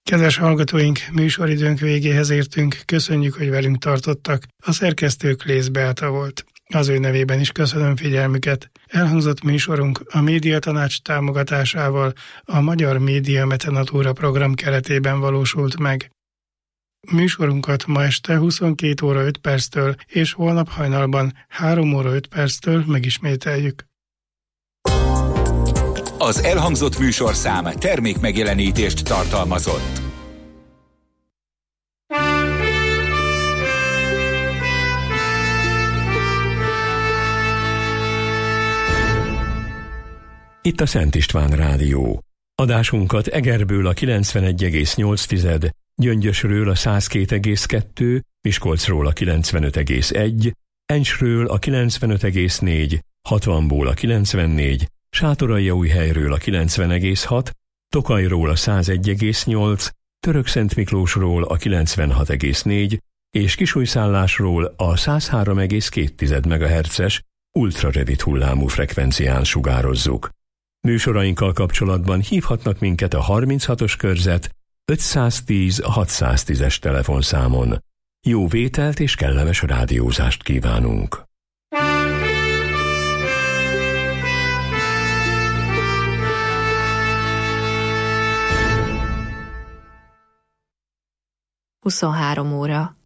Kedves hallgatóink, műsoridőnk végéhez értünk, köszönjük, hogy velünk tartottak. A szerkesztő Klész Beáta volt. Az ő nevében is köszönöm figyelmüket. Elhangzott műsorunk a Médiatanács támogatásával a Magyar Média Mecenatúra program keretében valósult meg. Műsorunkat ma este 22 óra 5 perctől és holnap hajnalban 3 óra 5 perctől megismételjük. Az elhangzott műsorszám termékmegjelenítést tartalmazott. Itt a Szent István Rádió. Adásunkat Egerből a 91,8, Gyöngyösről a 102,2, Miskolcról a 95,1, Encsről a 95,4, 60-ból a 94, Sátoraljaújhelyről a 90,6, Tokajról a 101,8, Törökszentmiklósról a 96,4 és Kisújszállásról a 103,2 MHz-es ultrarövid hullámú frekvencián sugározzuk. Műsorainkkal kapcsolatban hívhatnak minket a 36-os körzet 510 610-es telefonszámon. Jó vételt és kellemes rádiózást kívánunk! Huszonhárom óra.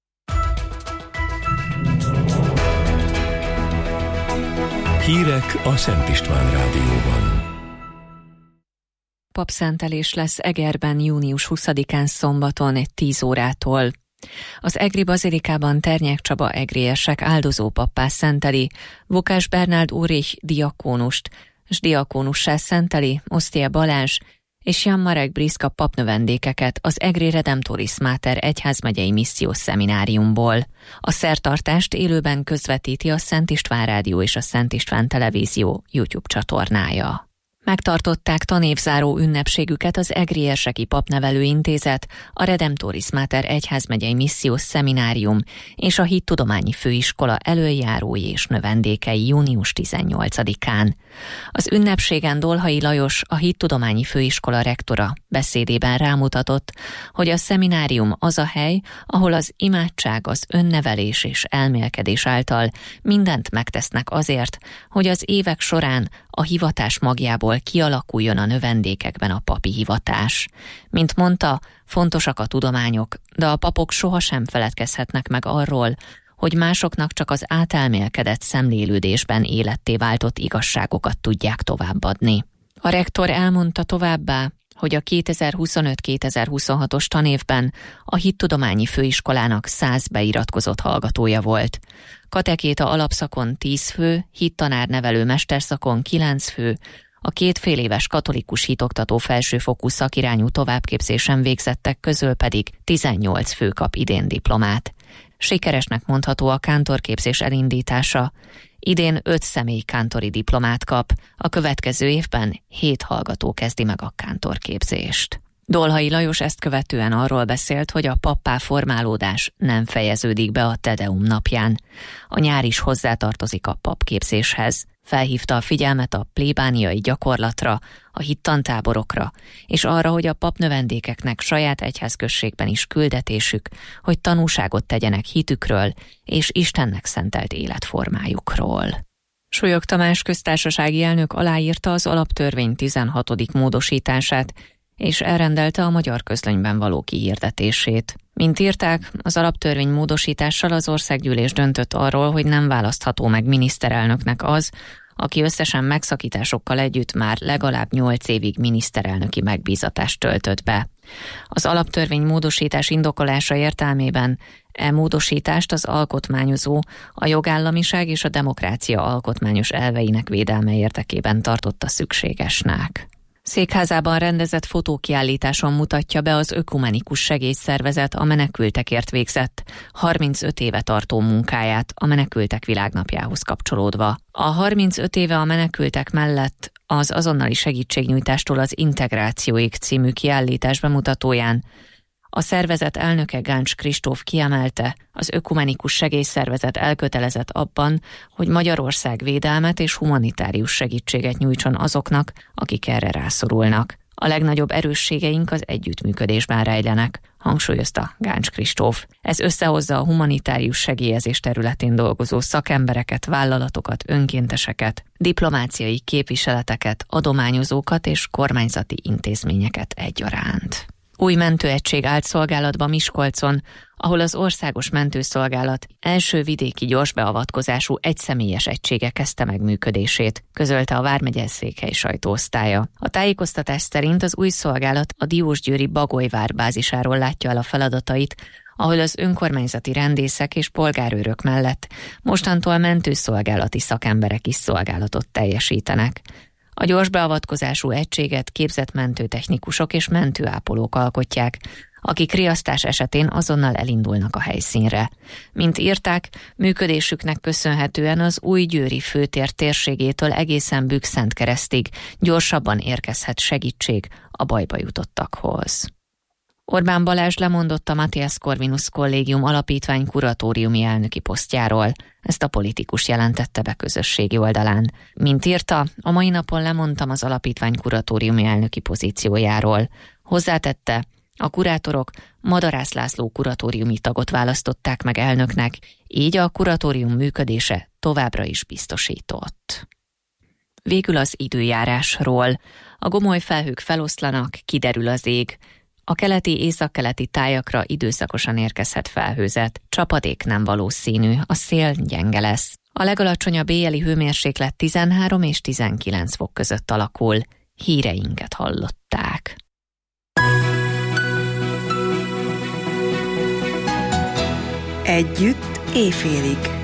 Hírek a Szent István Rádióban. Papszentelés lesz Egerben június 20-án szombaton 10 órától. Az egri bazilikában Ternyák Csaba egriesek áldozó pappá szenteli, Vokás Bernáld Ulrich diakónust, s diakónussá szenteli Osztia Balázs és Jan Marek Briszka papnövendékeket az Egri Redemptoris Mater egyházmegyei missziós szemináriumból. A szertartást élőben közvetíti a Szent István Rádió és a Szent István Televízió YouTube csatornája. Megtartották tanévzáró ünnepségüket az Egri Érseki Papnevelő Intézet, a Redemptoris Mater egyházmegyei missziós szeminárium és a Hittudományi Főiskola elöljárói és növendékei június 18-án. Az ünnepségen Dolhai Lajos, a Hittudományi Főiskola rektora beszédében rámutatott, hogy a szeminárium az a hely, ahol az imádság, az önnevelés és elmélkedés által mindent megtesznek azért, hogy az évek során a hivatás magjából kialakuljon a növendékekben a papi hivatás. Mint mondta, fontosak a tudományok, de a papok sohasem feledkezhetnek meg arról, hogy másoknak csak az átelmélkedett szemlélődésben életté váltott igazságokat tudják továbbadni. A rektor elmondta továbbá, hogy a 2025-2026-os tanévben a Hittudományi Főiskolának 100 beiratkozott hallgatója volt. Katekéta alapszakon 10 fő, hittanárnevelő mesterszakon 9 fő, a 2 féléves katolikus hitoktató felsőfokú szakirányú továbbképzésen végzettek közül pedig 18 fő kap idén diplomát. Sikeresnek mondható a kántorképzés elindítása. Idén 5 személy kántori diplomát kap, a következő évben 7 hallgató kezdi meg a kántorképzést. Dolhai Lajos ezt követően arról beszélt, hogy a pappá formálódás nem fejeződik be a Tedeum napján. A nyár is hozzátartozik a papképzéshez. Felhívta a figyelmet a plébániai gyakorlatra, a hittantáborokra, és arra, hogy a papnövendékeknek saját egyházközségben is küldetésük, hogy tanúságot tegyenek hitükről és Istennek szentelt életformájukról. Súlyog Tamás köztársasági elnök aláírta az alaptörvény 16. módosítását, és elrendelte a Magyar Közlönyben való kihirdetését. Mint írták, az alaptörvény módosítással az országgyűlés döntött arról, hogy nem választható meg miniszterelnöknek az, aki összesen megszakításokkal együtt már legalább 8 évig miniszterelnöki megbízatást töltött be. Az alaptörvény módosítás indokolása értelmében módosítást az alkotmányozó a jogállamiság és a demokrácia alkotmányos elveinek védelme érdekében tartotta szükségesnek. Székházában rendezett fotókiállításon mutatja be az Ökumenikus Segélyszervezet a menekültekért végzett 35 éve tartó munkáját a Menekültek Világnapjához kapcsolódva. A 35 éve a menekültek mellett az azonnali segítségnyújtástól az integrációig című kiállítás bemutatóján a szervezet elnöke Gáncs Kristóf kiemelte, az Ökumenikus Segélyszervezet elkötelezett abban, hogy Magyarország védelmet és humanitárius segítséget nyújtson azoknak, akik erre rászorulnak. A legnagyobb erősségeink az együttműködésben rejlenek, hangsúlyozta Gáncs Kristóf. Ez összehozza a humanitárius segélyezés területén dolgozó szakembereket, vállalatokat, önkénteseket, diplomáciai képviseleteket, adományozókat és kormányzati intézményeket egyaránt. Új mentőegység állt szolgálatba Miskolcon, ahol az Országos Mentőszolgálat első vidéki gyorsbeavatkozású egyszemélyes egysége kezdte meg működését, közölte a vármegye székely sajtóosztálya. A tájékoztatás szerint az új szolgálat a diósgyőri Bagolyvár bázisáról látja el a feladatait, ahol az önkormányzati rendészek és polgárőrök mellett mostantól mentőszolgálati szakemberek is szolgálatot teljesítenek. A gyorsbeavatkozású egységet képzett mentőtechnikusok és mentőápolók alkotják, akik riasztás esetén azonnal elindulnak a helyszínre. Mint írták, működésüknek köszönhetően az új győri főtér térségétől egészen Bükkszentkeresztig gyorsabban érkezhet segítség a bajba jutottakhoz. Orbán Balázs lemondott a Matthias Corvinus Kollégium alapítvány kuratóriumi elnöki posztjáról. Ezt a politikus jelentette be közösségi oldalán. Mint írta, a mai napon lemondtam az alapítvány kuratóriumi elnöki pozíciójáról. Hozzátette, a kurátorok Madarász László kuratóriumi tagot választották meg elnöknek, így a kuratórium működése továbbra is biztosított. Végül az időjárásról. A gomoly felhők feloszlanak, kiderül az ég. A keleti-északkeleti tájakra időszakosan érkezhet felhőzet, csapadék nem valószínű, a szél gyenge lesz. A legalacsonyabb éjjeli hőmérséklet 13 és 19 fok között alakul. Híreinket hallották. Együtt éjfélig.